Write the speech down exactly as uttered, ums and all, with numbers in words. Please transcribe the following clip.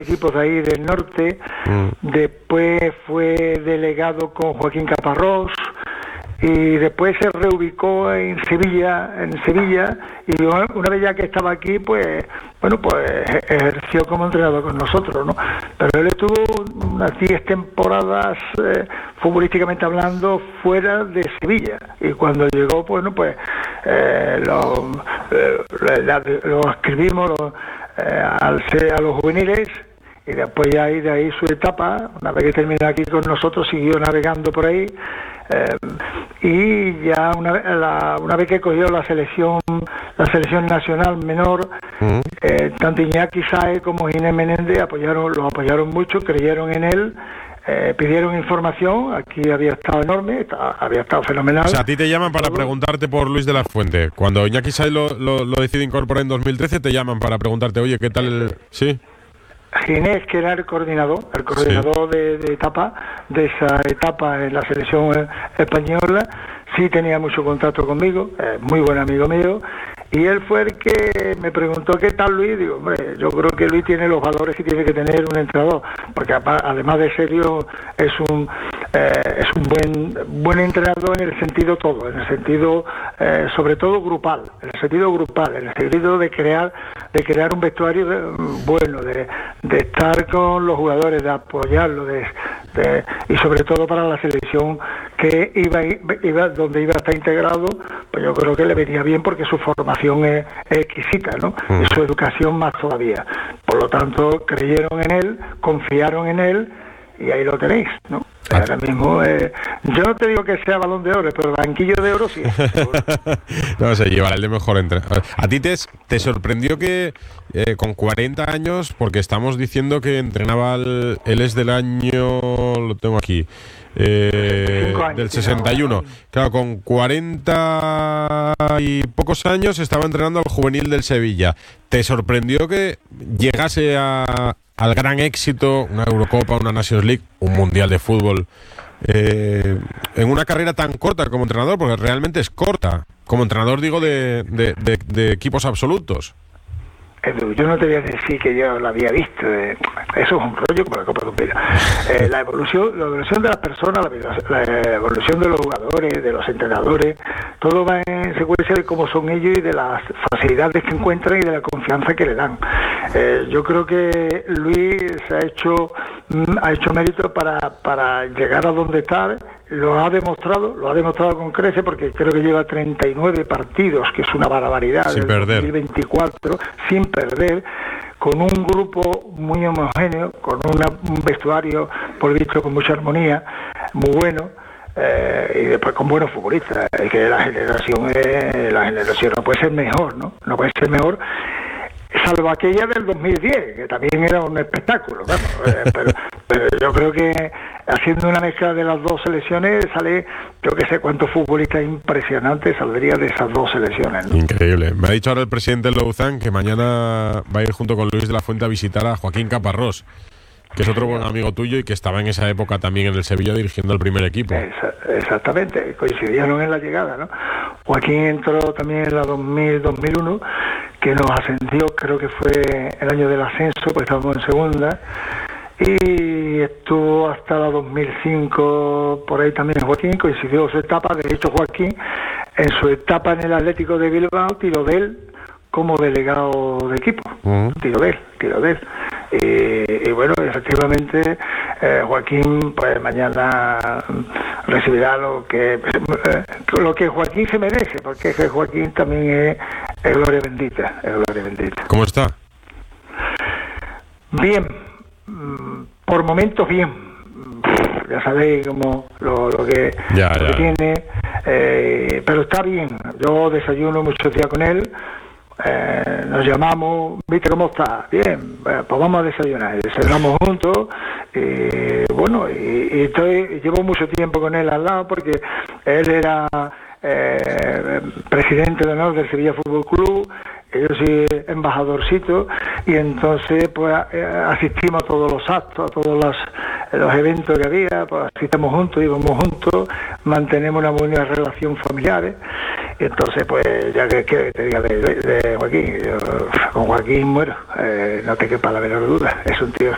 equipos de ahí del norte, mm. después fue delegado con Joaquín Caparrós, y después se reubicó en Sevilla, en Sevilla, y una vez ya que estaba aquí, pues, bueno, pues ejerció como entrenador con nosotros, ¿no? Pero él estuvo unas diez temporadas, eh, futbolísticamente hablando, fuera de Sevilla, y cuando llegó, bueno, pues, eh, lo, eh, lo escribimos lo, eh, al ser a los juveniles, y después ya ahí, de ahí su etapa, una vez que terminó aquí con nosotros, siguió navegando por ahí, eh, y ya una, la, una vez que cogió la selección la selección nacional menor, uh-huh. eh, tanto Iñaki Sáez como Ginés Menéndez apoyaron, lo apoyaron mucho, creyeron en él, eh, pidieron información, aquí había estado enorme, está, había estado fenomenal. O sea, a ti te llaman para preguntarte por Luis de la Fuente. Cuando Iñaki Sáez lo, lo, lo decide incorporar en dos mil trece, te llaman para preguntarte, oye, ¿qué tal el...? ¿Sí? Ginés, que era el coordinador, el coordinador sí. de, de etapa, de esa etapa en la selección española, sí tenía mucho contacto conmigo, eh, muy buen amigo mío, y él fue el que me preguntó qué tal Luis. Digo, hombre, yo creo que Luis tiene los valores que tiene que tener un entrenador, porque además de serio es un eh, es un buen buen entrenador en el sentido todo, en el sentido eh, sobre todo grupal, en el sentido grupal, en el sentido de crear de crear un vestuario de, bueno, de, de estar con los jugadores, de apoyarlos, de, de, y sobre todo para la selección que iba, iba donde iba a estar integrado, pues yo creo que le venía bien porque su formación es, es exquisita, ¿no? Mm. Y su educación más todavía. Por lo tanto, creyeron en él, confiaron en él, y ahí lo tenéis, ¿no? Ah. Ahora mismo, eh, yo no te digo que sea Balón de Oro, pero el banquillo de oro sí. No se llevará el de mejor entrenador. ¿A ti te, te sorprendió que eh, con cuarenta años, porque estamos diciendo que entrenaba, el, él es del año, lo tengo aquí, eh, años, del sesenta y uno, claro, con cuarenta y pocos años estaba entrenando al juvenil del Sevilla? ¿Te sorprendió que llegase a al gran éxito, una Eurocopa, una Nations League, un Mundial de Fútbol, eh, en una carrera tan corta como entrenador? Porque realmente es corta, como entrenador digo de, de, de, de equipos absolutos. Edu, yo no te voy a decir que yo lo había visto, eh, eso es un rollo como la copa de un pino. Eh, la evolución, la evolución de las personas, la, la evolución de los jugadores, de los entrenadores, todo va en secuencia de cómo son ellos y de las facilidades que encuentran y de la confianza que le dan. Eh, yo creo que Luis ha hecho ha hecho mérito para, para llegar a donde está. Lo ha demostrado, lo ha demostrado con creces, porque creo que lleva treinta y nueve partidos, que es una barbaridad, sin perder, dos mil veinticuatro, sin perder, con un grupo muy homogéneo, con una, un vestuario, por visto, con mucha armonía, muy bueno, eh, y después con buenos futbolistas. Es que la generación, eh, la generación no puede ser mejor, ¿no? No puede ser mejor, salvo aquella del dos mil diez, que también era un espectáculo, claro, eh, pero, pero yo creo que haciendo una mezcla de las dos selecciones sale, yo que sé cuántos futbolistas impresionantes saldría de esas dos selecciones, ¿no? Increíble. Me ha dicho ahora el presidente Louzán que mañana va a ir junto con Luis de la Fuente a visitar a Joaquín Caparrós, que es otro buen amigo tuyo y que estaba en esa época también en el Sevilla dirigiendo el primer equipo. Esa, exactamente, coincidieron en la llegada, ¿no? Joaquín entró también en la dos mil, dos mil uno, que nos ascendió, creo que fue el año del ascenso, pues estábamos en segunda, y estuvo hasta la dos mil cinco por ahí también Joaquín, coincidió su etapa. De hecho, Joaquín, en su etapa en el Atlético de Bilbao, tiró de él como delegado de equipo, uh-huh. tiró de él, tiró de él. Y, y bueno, efectivamente, eh, Joaquín, pues mañana recibirá lo que eh, lo que Joaquín se merece, porque es que Joaquín también es, es gloria bendita, es gloria bendita. ¿Cómo está? Bien, por momentos bien. Ya sabéis como lo, lo que, ya, lo ya. que tiene, eh, pero está bien. Yo desayuno muchos días con él. Eh, nos llamamos, ¿viste cómo está? Bien, pues vamos a desayunar. Desayunamos juntos, y bueno, y, y estoy, llevo mucho tiempo con él al lado, porque él era eh, presidente de honor del Sevilla Fútbol Club, yo soy embajadorcito, y entonces pues asistimos a todos los actos, a todos los, los eventos que había, pues asistimos juntos, íbamos juntos, mantenemos una buena relación familiar. Y entonces pues ya que, que te diga de, de, de Joaquín, yo con Joaquín muero, eh, no te quepa la menor duda, es un tío